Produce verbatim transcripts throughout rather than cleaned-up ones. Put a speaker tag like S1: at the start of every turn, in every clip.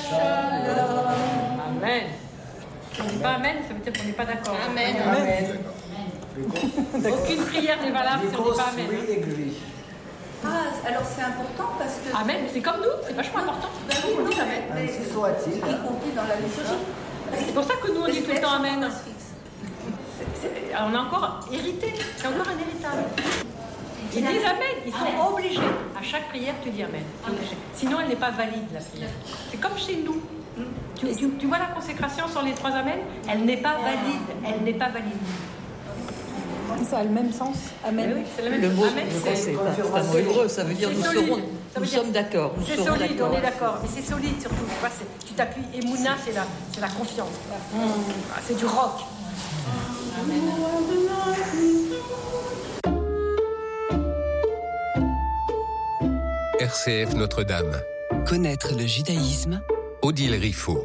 S1: Amen. Si on ne dit pas Amen, ça veut dire qu'on n'est pas d'accord.
S2: Amen.
S3: Amen.
S1: Aucune prière n'est valable si on ne dit pas Amen.
S2: Ah, alors c'est important parce que...
S1: Amen, c'est comme nous, c'est vachement important.
S2: Ben oui, non, Amen.
S3: Ainsi soit-il.
S2: Y compris dans la liturgie.
S1: C'est pour ça que nous on dit tout le temps Amen. On a encore hérité, c'est encore un héritage. Ils disent Amen, ils sont obligés. À chaque prière, tu dis Amen. Sinon, elle n'est pas valide, la prière. C'est comme chez nous. Tu, tu, tu vois la consécration sur les trois Amen? Elle n'est pas valide. Elle n'est pas valide.
S4: Ça a le même sens. Amen.
S1: Oui, c'est le même
S5: Le mot,
S1: Amen,
S5: c'est,
S1: c'est,
S5: c'est, c'est un mot hébreu, ça veut dire nous
S1: solide.
S5: serons,
S1: Ça veut
S5: nous
S1: dire,
S5: sommes d'accord. Nous
S1: c'est
S5: serons
S1: solide,
S5: d'accord.
S1: on est d'accord. Mais c'est solide surtout. Tu, vois, c'est, tu t'appuies. Emouna, c'est la, c'est la confiance. Mmh. Ah, c'est du rock. Amen.
S6: R C F Notre-Dame.
S7: Connaître le judaïsme.
S6: Odile Riffaut.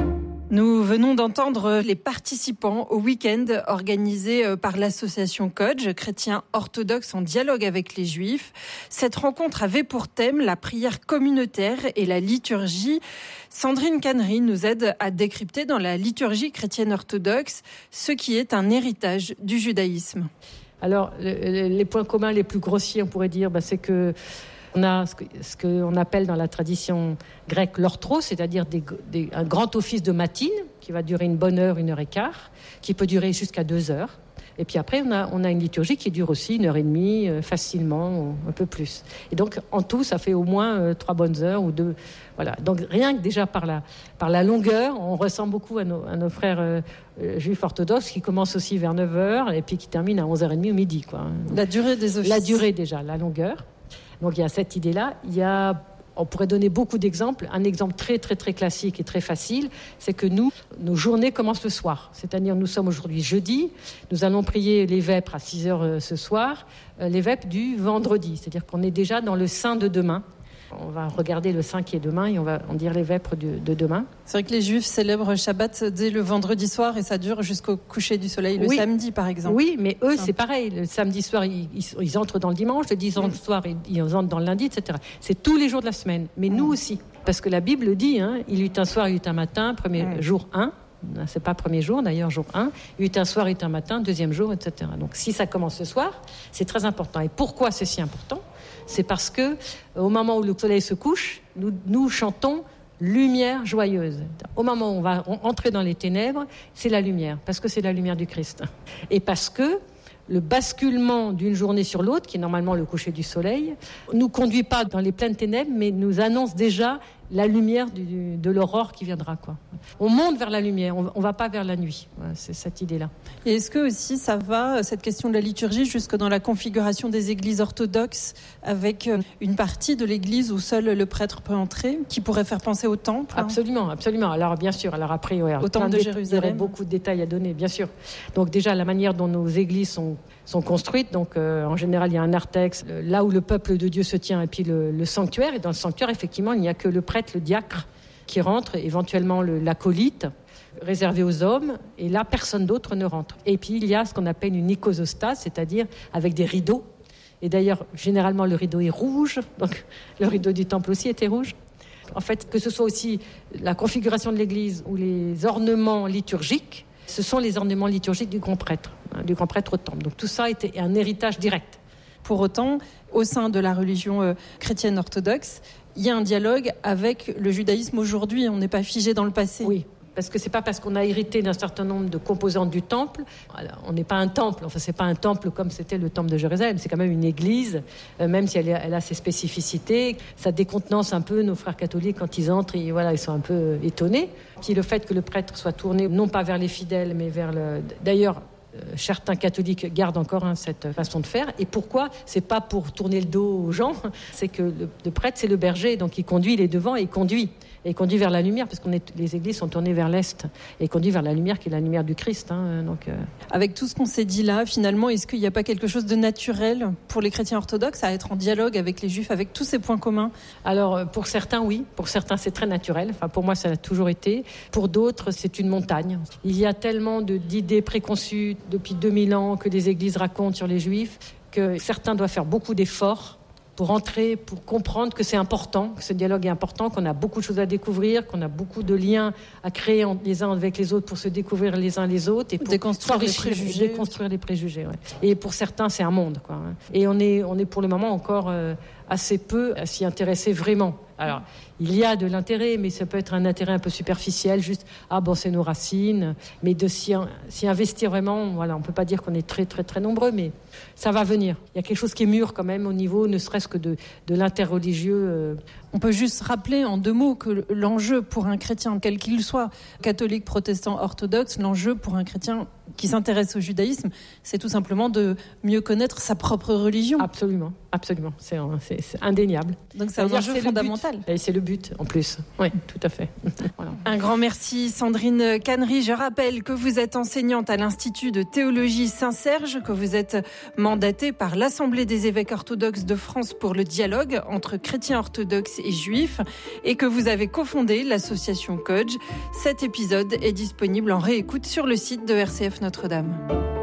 S4: Nous venons d'entendre les participants au week-end organisé par l'association Kodj, chrétiens orthodoxes en dialogue avec les juifs. Cette rencontre avait pour thème la prière communautaire et la liturgie. Sandrine Cannery nous aide à décrypter dans la liturgie chrétienne orthodoxe ce qui est un héritage du judaïsme.
S1: Alors, les points communs les plus grossiers, on pourrait dire, bah, c'est que on a ce, que, ce qu'on appelle dans la tradition grecque l'orthros, c'est-à-dire des, des, un grand office de matine qui va durer une bonne heure, une heure et quart, qui peut durer jusqu'à deux heures. Et puis après, on a, on a une liturgie qui dure aussi une heure et demie, euh, facilement, un peu plus. Et donc, en tout, ça fait au moins euh, trois bonnes heures ou deux. Voilà. Donc, rien que déjà par la, par la longueur, on ressemble beaucoup à nos, à nos frères euh, euh, juifs orthodoxes qui commencent aussi vers neuf heures et puis qui terminent à onze heures trente au midi, quoi.
S4: La durée des offices.
S1: La durée déjà, la longueur. Donc il y a cette idée-là. Il y a, on pourrait donner beaucoup d'exemples. Un exemple très très très classique et très facile, c'est que nous, nos journées commencent le soir. C'est-à-dire nous sommes aujourd'hui jeudi, nous allons prier les vêpres à six heures ce soir, les vêpres du vendredi. C'est-à-dire qu'on est déjà dans le saint de demain. On va regarder le saint qui est demain et on va en dire les vêpres de, de demain.
S4: C'est vrai que les Juifs célèbrent Shabbat dès le vendredi soir et ça dure jusqu'au coucher du soleil le oui. samedi, par exemple.
S1: Oui, mais eux, c'est pareil. Le samedi soir, ils, ils, ils entrent dans le dimanche. Le dimanche soir, ils, ils entrent dans le lundi, et cetera. C'est tous les jours de la semaine. Mais mmh. nous aussi. Parce que la Bible dit, hein, il y eut un soir, il y eut un matin, premier mmh. jour un. C'est pas premier jour, d'ailleurs, jour un. Il y eut un soir, il y eut un matin, deuxième jour, et cetera. Donc, si ça commence ce soir, c'est très important. Et pourquoi c'est si important ? C'est parce que, au moment où le soleil se couche, nous, nous chantons lumière joyeuse. Au moment où on va entrer dans les ténèbres, c'est la lumière, parce que c'est la lumière du Christ. Et parce que le basculement d'une journée sur l'autre, qui est normalement le coucher du soleil, ne nous conduit pas dans les pleines ténèbres, mais nous annonce déjà la lumière du, de l'aurore qui viendra, quoi. On monte vers la lumière, on ne va pas vers la nuit. Voilà, c'est cette idée-là.
S4: Et est-ce que aussi ça va, cette question de la liturgie, jusque dans la configuration des églises orthodoxes, avec une partie de l'église où seul le prêtre peut entrer, qui pourrait faire penser au temple ?
S1: Absolument, absolument. Alors bien sûr, alors après, ouais,
S4: au temple de Jérusalem.
S1: Il y aurait beaucoup de détails à donner, bien sûr. Donc déjà, la manière dont nos églises sont, sont construites, donc euh, en général, il y a un narthex, là où le peuple de Dieu se tient, et puis le, le sanctuaire. Et dans le sanctuaire, effectivement, il n'y a que le prêtre, le diacre, qui rentre, éventuellement le, l'acolyte, réservé aux hommes, et là, personne d'autre ne rentre. Et puis, il y a ce qu'on appelle une icosostase, c'est-à-dire avec des rideaux. Et d'ailleurs, généralement, le rideau est rouge, donc le rideau du temple aussi était rouge. En fait, que ce soit aussi la configuration de l'église ou les ornements liturgiques, ce sont les ornements liturgiques du grand prêtre, hein, du grand prêtre au temple. Donc tout ça était un héritage direct.
S4: Pour autant, au sein de la religion euh, chrétienne orthodoxe, il y a un dialogue avec le judaïsme aujourd'hui. On n'est pas figé dans le passé.
S1: Oui, parce que c'est pas parce qu'on a hérité d'un certain nombre de composantes du temple. Alors, on n'est pas un temple. Enfin, c'est pas un temple comme c'était le temple de Jérusalem. C'est quand même une église, euh, même si elle, est, elle a ses spécificités. Ça décontenance un peu nos frères catholiques quand ils entrent. Et voilà, ils sont un peu étonnés. Puis le fait que le prêtre soit tourné non pas vers les fidèles, mais vers le. D'ailleurs. Euh, certains catholiques gardent encore hein, cette façon de faire. Et pourquoi ? C'est pas pour tourner le dos aux gens, c'est que le, le prêtre, c'est le berger, donc il conduit, il est devant et il conduit. Et il conduit vers la lumière, parce que les églises sont tournées vers l'Est. Et il conduit vers la lumière, qui est la lumière du Christ. Hein, donc, euh...
S4: Avec tout ce qu'on s'est dit là, finalement, est-ce qu'il n'y a pas quelque chose de naturel pour les chrétiens orthodoxes à être en dialogue avec les juifs, avec tous ces points communs ?
S1: Alors, pour certains, oui. Pour certains, c'est très naturel. Enfin, pour moi, ça a toujours été. Pour d'autres, c'est une montagne. Il y a tellement de, d'idées préconçues depuis deux mille ans que les églises racontent sur les juifs, que certains doivent faire beaucoup d'efforts pour entrer, pour comprendre que c'est important, que ce dialogue est important, qu'on a beaucoup de choses à découvrir, qu'on a beaucoup de liens à créer les uns avec les autres pour se découvrir les uns les autres et pour
S4: déconstruire les préjugés.
S1: Déconstruire les préjugés, ouais. Et pour certains, c'est un monde, quoi. Et on est, on est pour le moment encore euh, assez peu à s'y intéresser vraiment. Alors, il y a de l'intérêt, mais ça peut être un intérêt un peu superficiel, juste « ah bon, c'est nos racines », mais de s'y, s'y investir vraiment, voilà, on ne peut pas dire qu'on est très, très, très nombreux, mais ça va venir. Il y a quelque chose qui est mûr quand même au niveau, ne serait-ce que de, de l'interreligieux. Euh.
S4: On peut juste rappeler en deux mots que l'enjeu pour un chrétien, quel qu'il soit, catholique, protestant, orthodoxe, l'enjeu pour un chrétien qui s'intéresse au judaïsme, c'est tout simplement de mieux connaître sa propre religion.
S1: Absolument, absolument, c'est, c'est, c'est indéniable.
S4: Donc c'est un enjeu fondamental.
S1: Et c'est le but, en plus. Oui, tout à fait. Voilà.
S4: Un grand merci, Sandrine Cannery. Je rappelle que vous êtes enseignante à l'Institut de théologie Saint-Serge, que vous êtes mandatée par l'Assemblée des évêques orthodoxes de France pour le dialogue entre chrétiens orthodoxes et juifs, et que vous avez cofondé l'association Codge. Cet épisode est disponible en réécoute sur le site de R C F Notre-Dame.